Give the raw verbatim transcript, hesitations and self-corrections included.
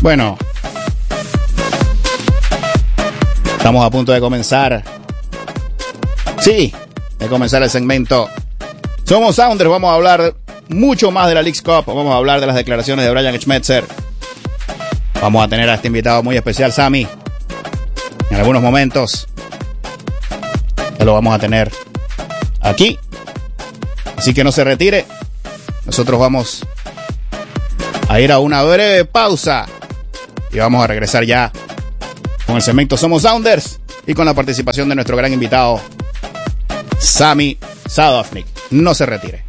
Bueno, estamos a punto de comenzar. Sí, de comenzar el segmento Somos Sounders. Vamos a hablar mucho más de la Leagues Cup. Vamos a hablar de las declaraciones de Brian Schmetzer. Vamos a tener a este invitado muy especial, Sammy, en algunos momentos. Ya lo vamos a tener aquí. Así que no se retire. Nosotros vamos a ir a una breve pausa y vamos a regresar ya con el segmento Somos Sounders y con la participación de nuestro gran invitado, Sammy Sadovnik. No se retire.